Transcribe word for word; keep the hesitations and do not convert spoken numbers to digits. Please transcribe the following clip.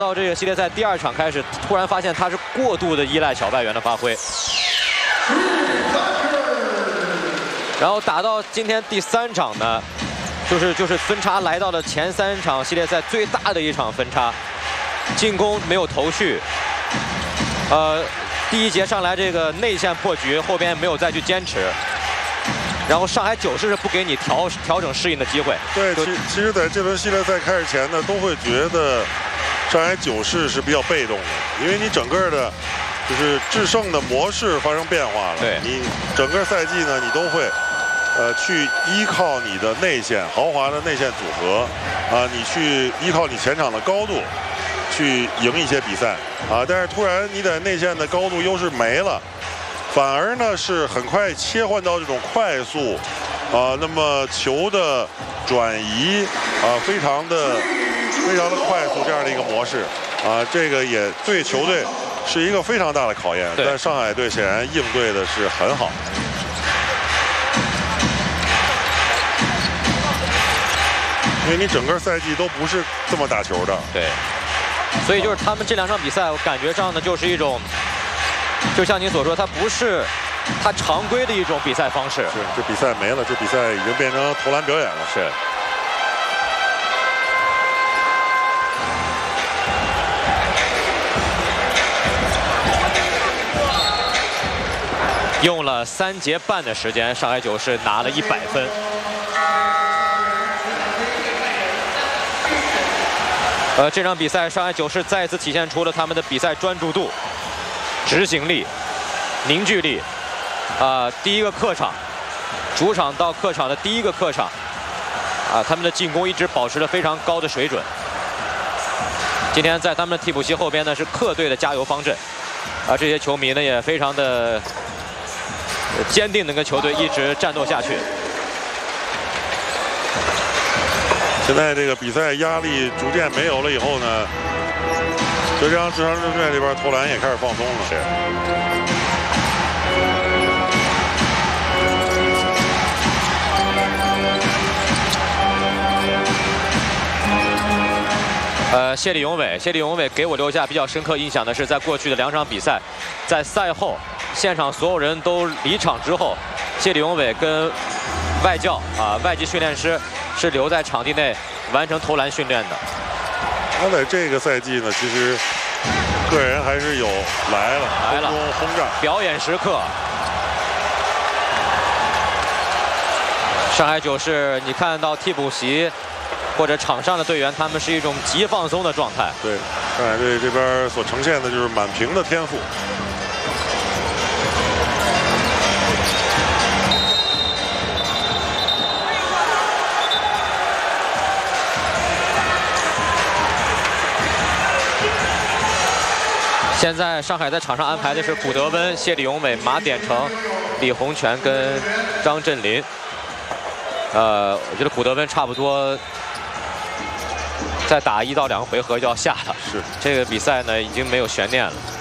到这个系列赛第二场开始，突然发现他是过度的依赖小外援的发挥，然后打到今天第三场呢，就是就是分差来到了前三场系列赛最大的一场分差，进攻没有头绪，呃，第一节上来这个内线破局，后边没有再去坚持。 然后上海九世是不给你调调整适应的机会。 对，其其实在这轮系列赛开始前呢，都会觉得上海九世是比较被动的，因为你整个的，就是制胜的模式发生变化了。 对， 你整个赛季呢，你都会，呃，去依靠你的内线豪华的内线组合，啊、呃，你去依靠你前场的高度，去赢一些比赛啊。但是突然你在内线的高度优势没了。 反而呢是很快切换到这种快速，啊、呃，那么球的转移啊、呃，非常的非常的快速这样的一个模式，啊、呃，这个也对球队是一个非常大的考验。但上海队显然应对的是很好。因为你整个赛季都不是这么打球的。 对。所以就是他们这两场比赛，我感觉上呢就是一种。 就像您所说，它不是它常规的一种比赛方式。 是，这比赛没了，这比赛已经变成投篮表演了。 是。用了三节半的时间，上海九世拿了一百分。呃，这场比赛，上海九世再次体现出了他们的比赛专注度。 执行力、凝聚力，啊、呃，第一个客场，主场到客场的第一个客场，啊、呃，他们的进攻一直保持着非常高的水准。今天在他们的替补席后边呢是客队的加油方阵，啊、呃，这些球迷呢也非常的坚定的跟球队一直战斗下去。 现在这个比赛压力逐渐没有了以后呢？ 浙江智商之队这边投篮也开始放松了。是。 呃，谢李永伟，谢李永伟给我留下比较深刻印象的是，在过去的两场比赛，在赛后现场所有人都离场之后，谢李永伟跟外教啊、呃、外籍训练师是留在场地内完成投篮训练的。 他在这个赛季呢，其实个人还是有来了， 来了， 轰炸表演时刻。上海九世，你看到替补席或者场上的队员，他们是一种极放松的状态。 对，上海队这边所呈现的就是满屏的天赋。 现在上海在场上安排的是古德温、谢李永伟、马典成、李洪权跟张镇麟。呃，我觉得古德温差不多再打一到两个回合就要下了。 是， 这个比赛呢已经没有悬念了。